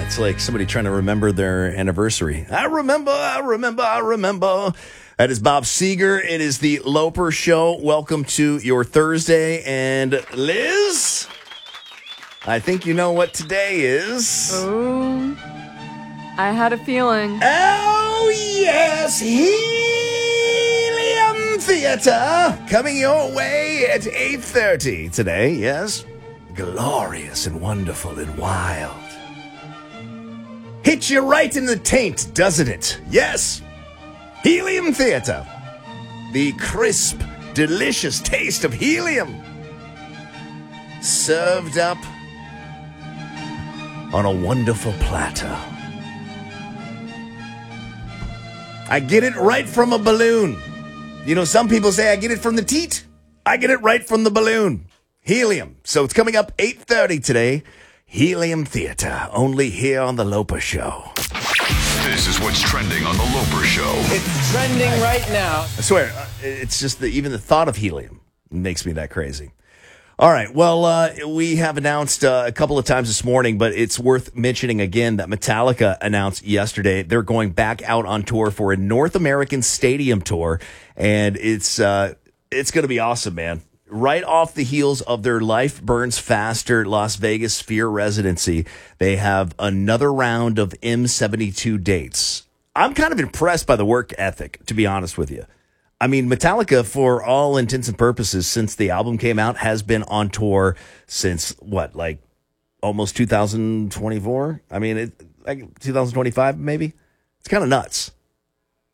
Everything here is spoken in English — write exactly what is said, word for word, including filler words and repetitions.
It's like somebody trying to remember their anniversary. I remember, I remember, I remember. That is Bob Seger. It is the Loper Show. Welcome to your Thursday. And Liz, I think you know what today is. Oh, I had a feeling. Oh, yes. Helium Theater coming your way at eight thirty today. Yes. Glorious and wonderful and wild. Hits you right in the taint, doesn't it? Yes. Helium Theater. The crisp, delicious taste of helium. Served up on a wonderful platter. I get it right from a balloon. You know, some people say I get it from the teat. I get it right from the balloon. Helium. So it's coming up eight thirty today. Helium Theater, only here on The Loper Show. This is what's trending on The Loper Show. It's trending right now. I swear, uh, it's just the, even the thought of helium makes me that crazy. All right, well, uh, we have announced uh, a couple of times this morning, but it's worth mentioning again that Metallica announced yesterday they're going back out on tour for a North American stadium tour, and it's uh, it's going to be awesome, man. Right off the heels of their Life Burns Faster Las Vegas Sphere residency, they have another round of M seventy-two dates. I'm kind of impressed by the work ethic, to be honest with you. I mean, Metallica, for all intents and purposes, since the album came out, has been on tour since, what, like almost two thousand twenty-four? I mean, it, like two thousand twenty-five, maybe? It's kind of nuts.